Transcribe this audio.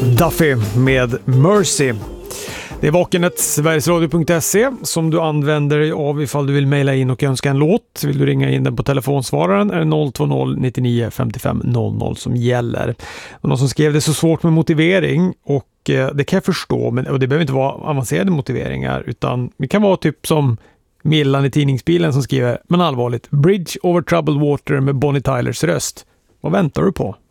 Duffy med Mercy. Det är Vakenet, sverigesradio.se som du använder dig av ifall du vill mejla in och önska en låt. Vill du ringa in den på telefonsvararen är det 020 99 55 00 som gäller. Och någon som skrev det så svårt med motivering och det kan jag förstå, men och det behöver inte vara avancerade motiveringar utan det kan vara typ som Millan i tidningsbilen som skriver, men allvarligt, Bridge over troubled water med Bonnie Tylers röst. Vad väntar du på?